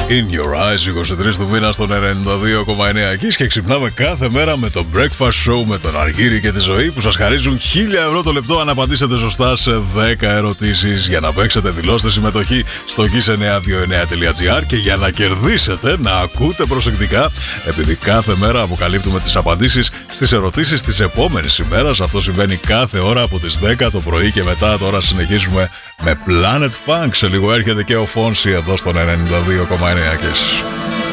In Your Eyes, 23 του μήνα στον 92,9 εκεί και ξυπνάμε κάθε μέρα με το Breakfast Show με τον Αργύρη και τη Ζωή που σας χαρίζουν 1.000 ευρώ το λεπτό αν απαντήσετε σωστά σε 10 ερωτήσεις. Για να παίξετε, δηλώστε συμμετοχή στο gis929.gr και για να κερδίσετε, να ακούτε προσεκτικά, επειδή κάθε μέρα αποκαλύπτουμε τις απαντήσεις στις ερωτήσεις της επόμενης ημέρας. Αυτό συμβαίνει κάθε ώρα από τις 10 το πρωί και μετά. Τώρα συνεχίζουμε με Planet Funk. Σε λίγο έρχεται και ο Φόνση εδώ στον 92,9 και